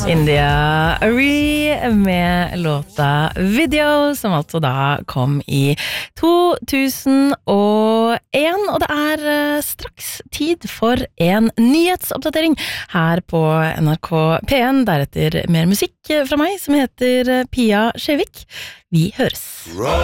India Arie med låta Video, som altså da kom i 2001, og det straks tid for en nyhetsoppdatering her på NRK P1, deretter mer musikk fra meg som heter Pia Skjevik. Vi høres.